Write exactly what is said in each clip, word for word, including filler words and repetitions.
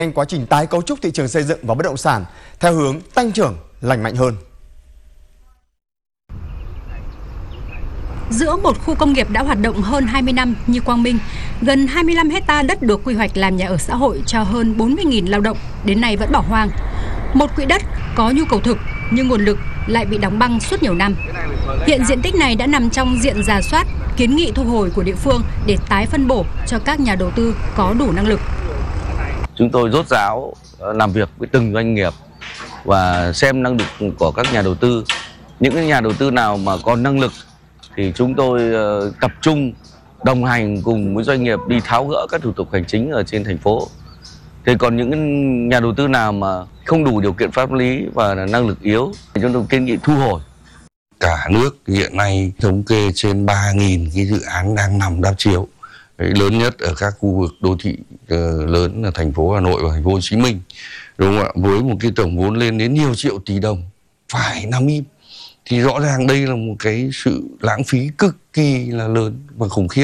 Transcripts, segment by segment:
Quá trình tái cấu trúc thị trường xây dựng và bất động sản theo hướng tăng trưởng lành mạnh hơn. Giữa một khu công nghiệp đã hoạt động hơn hai mươi năm như Quang Minh, gần hai mươi lăm héc-ta đất được quy hoạch làm nhà ở xã hội cho hơn bốn mươi nghìn lao động, đến nay vẫn bỏ hoang. Một quỹ đất có nhu cầu thực nhưng nguồn lực lại bị đóng băng suốt nhiều năm. Hiện diện tích này đã nằm trong diện rà soát, kiến nghị thu hồi của địa phương để tái phân bổ cho các nhà đầu tư có đủ năng lực. Chúng tôi rốt ráo làm việc với từng doanh nghiệp và xem năng lực của các nhà đầu tư. Những cái nhà đầu tư nào mà còn năng lực thì chúng tôi tập trung đồng hành cùng với doanh nghiệp đi tháo gỡ các thủ tục hành chính ở trên thành phố. Thì còn những nhà đầu tư nào mà không đủ điều kiện pháp lý và năng lực yếu thì chúng tôi kiến nghị thu hồi. Cả nước hiện nay thống kê trên ba nghìn cái dự án đang nằm đắp chiếu. Lớn nhất ở các khu vực đô thị lớn là thành phố Hà Nội và thành phố Hồ Chí Minh, đúng không ạ? Với một cái tổng vốn lên đến nhiều triệu tỷ đồng phải nằm im thì rõ ràng đây là một cái sự lãng phí cực kỳ là lớn và khủng khiếp.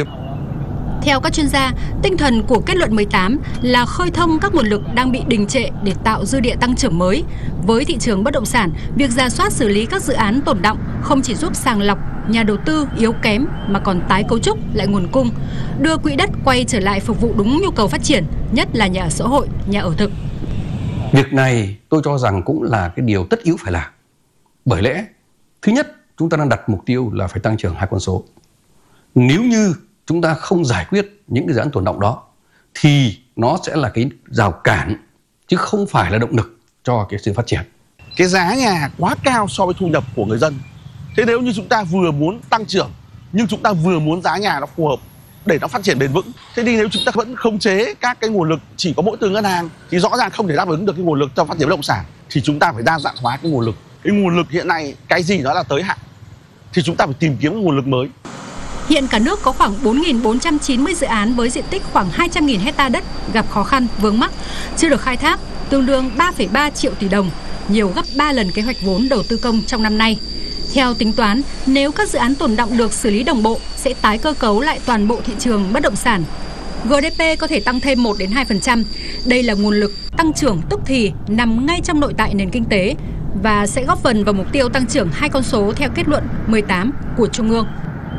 Theo các chuyên gia, tinh thần của kết luận mười tám là khơi thông các nguồn lực đang bị đình trệ để tạo dư địa tăng trưởng mới. Với thị trường bất động sản, việc rà soát xử lý các dự án tồn đọng không chỉ giúp sàng lọc nhà đầu tư yếu kém mà còn tái cấu trúc lại nguồn cung, đưa quỹ đất quay trở lại phục vụ đúng nhu cầu phát triển, nhất là nhà ở xã hội, nhà ở thực. Việc này tôi cho rằng cũng là cái điều tất yếu phải làm. Bởi lẽ, thứ nhất, chúng ta đang đặt mục tiêu là phải tăng trưởng hai con số. Nếu như chúng ta không giải quyết những cái dự án tồn đọng đó thì nó sẽ là cái rào cản chứ không phải là động lực cho cái sự phát triển. Cái giá nhà quá cao so với thu nhập của người dân. Thế nếu như chúng ta vừa muốn tăng trưởng nhưng chúng ta vừa muốn giá nhà nó phù hợp để nó phát triển bền vững, thế thì nếu chúng ta vẫn khống chế các cái nguồn lực chỉ có mỗi từ ngân hàng thì rõ ràng không thể đáp ứng được cái nguồn lực cho phát triển bất động sản. Thì chúng ta phải đa dạng hóa cái nguồn lực. Cái nguồn lực hiện nay cái gì đó là tới hạn thì chúng ta phải tìm kiếm nguồn lực mới. Hiện cả nước có khoảng bốn nghìn bốn trăm chín mươi dự án với diện tích khoảng hai trăm nghìn héc-ta đất gặp khó khăn, vướng mắc, chưa được khai thác, tương đương ba phẩy ba triệu tỷ đồng, nhiều gấp ba lần kế hoạch vốn đầu tư công trong năm nay. Theo tính toán, nếu các dự án tồn đọng được xử lý đồng bộ, sẽ tái cơ cấu lại toàn bộ thị trường bất động sản. giê đê pê có thể tăng thêm một đến hai phần trăm. Đây là nguồn lực tăng trưởng tức thì nằm ngay trong nội tại nền kinh tế và sẽ góp phần vào mục tiêu tăng trưởng hai con số theo kết luận mười tám của Trung ương.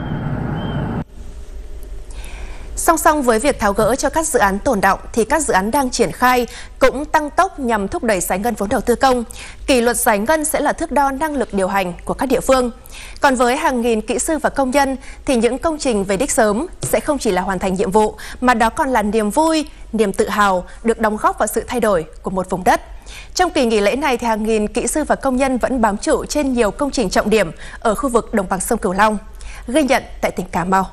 Song song với việc tháo gỡ cho các dự án tồn đọng thì các dự án đang triển khai cũng tăng tốc nhằm thúc đẩy giải ngân vốn đầu tư công. Kỷ luật giải ngân sẽ là thước đo năng lực điều hành của các địa phương. Còn với hàng nghìn kỹ sư và công nhân thì những công trình về đích sớm sẽ không chỉ là hoàn thành nhiệm vụ mà đó còn là niềm vui, niềm tự hào được đóng góp vào sự thay đổi của một vùng đất. Trong kỳ nghỉ lễ này thì hàng nghìn kỹ sư và công nhân vẫn bám trụ trên nhiều công trình trọng điểm ở khu vực đồng bằng sông Cửu Long. Ghi nhận tại tỉnh Cà Mau.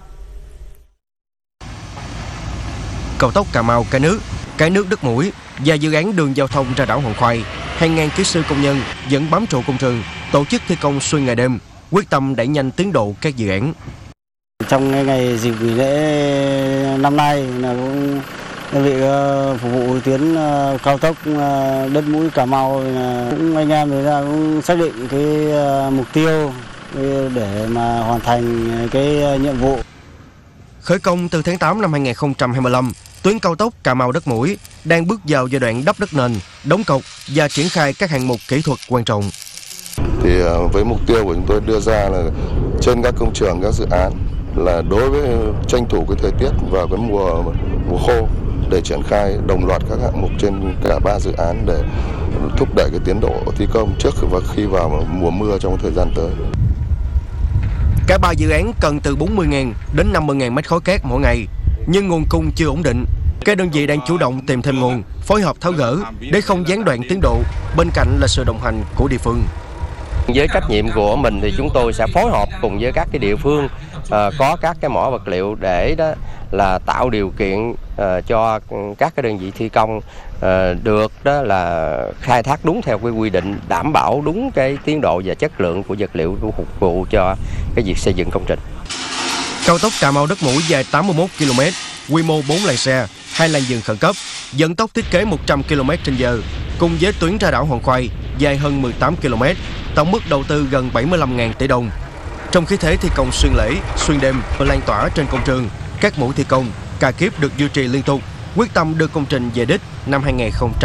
Cao tốc Cà Mau Cái Nước, Cái Nước Đất Mũi và dự án đường giao thông ra đảo Hòn Khoai, hàng ngàn kỹ sư công nhân vẫn bám trụ công trường, tổ chức thi công xuyên ngày đêm, quyết tâm đẩy nhanh tiến độ các dự án. Trong ngày dịp nghỉ lễ năm nay là cũng đơn vị phục vụ tuyến cao tốc Đất Mũi Cà Mau, cũng anh em người ta cũng xác định cái mục tiêu để mà hoàn thành cái nhiệm vụ. Khởi công từ tháng tám năm hai nghìn không trăm hai mươi lăm, tuyến cao tốc Cà Mau Đất Mũi đang bước vào giai đoạn đắp đất nền, đóng cọc và triển khai các hạng mục kỹ thuật quan trọng. Thì với mục tiêu của chúng tôi đưa ra là trên các công trường, các dự án là đối với tranh thủ cái thời tiết và cái mùa mùa khô để triển khai đồng loạt các hạng mục trên cả ba dự án để thúc đẩy cái tiến độ thi công trước và khi vào mùa mưa trong thời gian tới. Cả ba dự án cần từ bốn mươi nghìn đến năm mươi nghìn mét khối cát mỗi ngày, nhưng nguồn cung chưa ổn định. Các đơn vị đang chủ động tìm thêm nguồn, phối hợp tháo gỡ để không gián đoạn tiến độ, bên cạnh là sự đồng hành của địa phương. Với trách nhiệm của mình thì chúng tôi sẽ phối hợp cùng với các cái địa phương uh, có các cái mỏ vật liệu để đó là tạo điều kiện uh, cho các cái đơn vị thi công uh, được đó là khai thác đúng theo cái quy định, đảm bảo đúng cái tiến độ và chất lượng của vật liệu phục vụ cho cái việc xây dựng công trình. Cao tốc Cà Mau Đất Mũi dài tám mươi mốt ki lô mét, quy mô bốn làn xe, hai làn dừng khẩn cấp, vận tốc thiết kế một trăm ki lô mét trên giờ, cùng với tuyến ra đảo Hòn Khoai dài hơn mười tám ki lô mét, tổng mức đầu tư gần bảy mươi lăm nghìn tỷ đồng. Trong khí thế thi công xuyên lễ, xuyên đêm và lan tỏa trên công trường, các mũi thi công, ca kíp được duy trì liên tục, quyết tâm đưa công trình về đích năm hai nghìn không trăm